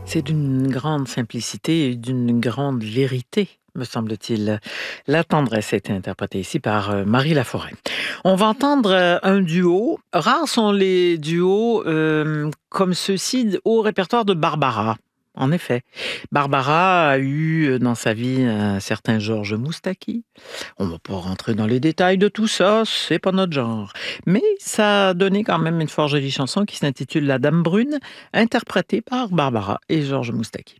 C'est d'une grande simplicité et d'une grande vérité, me semble-t-il. La tendresse a été interprétée ici par Marie Laforêt. On va entendre un duo. Rares sont les duos comme ceux-ci au répertoire de Barbara. En effet, Barbara a eu dans sa vie un certain Georges Moustaki. On ne va pas rentrer dans les détails de tout ça, c'est pas notre genre. Mais ça a donné quand même une fort jolie chanson qui s'intitule La Dame Brune, interprétée par Barbara et Georges Moustaki.